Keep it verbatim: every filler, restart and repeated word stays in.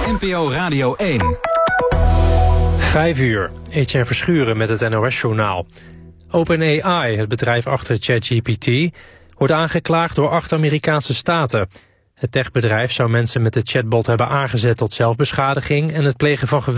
N P O Radio één. Vijf uur. Etienne Verschuren met het N O S-journaal. OpenAI, het bedrijf achter ChatGPT, wordt aangeklaagd door acht Amerikaanse staten. Het techbedrijf zou mensen met de chatbot hebben aangezet tot zelfbeschadiging en het plegen van geweld.